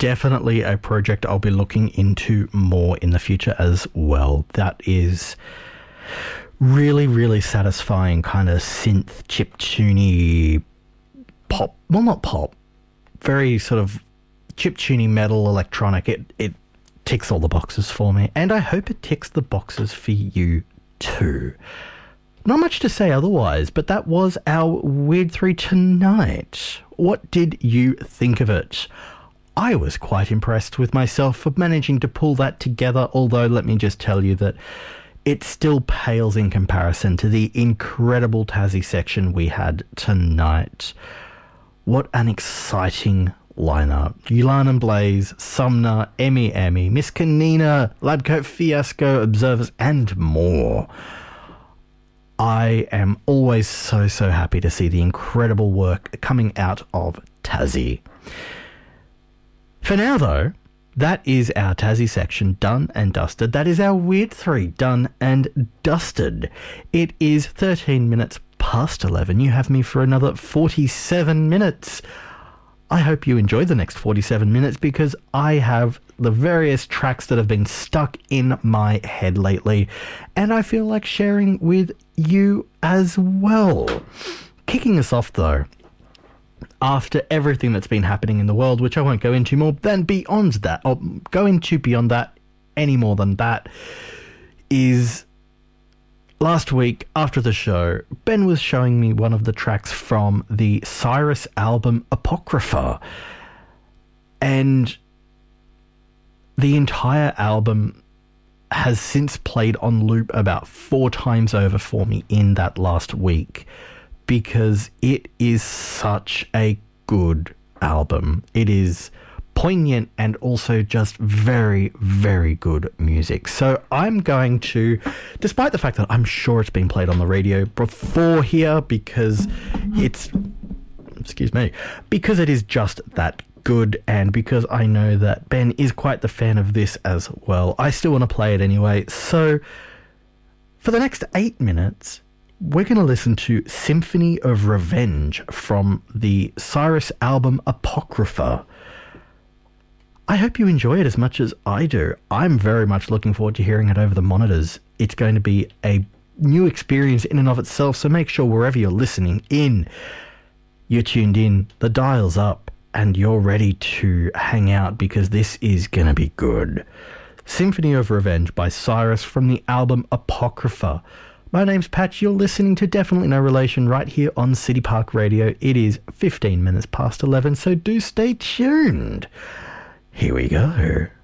definitely a project I'll be looking into more in the future as well. That is really, really satisfying kind of synth, chiptune-y pop. Well, not pop. Very sort of chiptune-y metal electronic. It ticks all the boxes for me, and I hope it ticks the boxes for you too. Not much to say otherwise, but that was our Weird 3 tonight. What did you think of it? I was quite impressed with myself for managing to pull that together, although let me just tell you that it still pales in comparison to the incredible Tassie section we had tonight. What an exciting lineup. Yulan and Blaze, Sumner, Emmy, Miss Kanina, Labcoat Fiasco, Observers, and more. I am always so happy to see the incredible work coming out of Tassie. For now, though, that is our Tassie section done and dusted. That is our Weird 3 done and dusted. It is 13 minutes past 11. You have me for another 47 minutes. I hope you enjoy the next 47 minutes because I have the various tracks that have been stuck in my head lately, and I feel like sharing with you as well. Kicking us off, though, after everything that's been happening in the world, which I won't go into more than beyond that, or go into beyond that any more than that, is last week after the show, Ben was showing me one of the tracks from the Cyrus album Apocrypha, and the entire album has since played on loop about 4 times over for me in that last week, because it is such a good album. It is poignant and also just very, very good music. So I'm going to, despite the fact that I'm sure it's been played on the radio before here, because it is just that good, and because I know that Ben is quite the fan of this as well, I still want to play it anyway. So for the next 8 minutes, we're going to listen to Symphony of Revenge from the Cyrus album Apocrypha. I hope you enjoy it as much as I do. I'm very much looking forward to hearing it over the monitors. It's going to be a new experience in and of itself, so make sure wherever you're listening in, you're tuned in, the dial's up, and you're ready to hang out, because this is going to be good. Symphony of Revenge by Cyrus from the album Apocrypha. My name's Patch, you're listening to Definitely No Relation right here on City Park Radio. It is 15 minutes past 11, so do stay tuned. Here we go.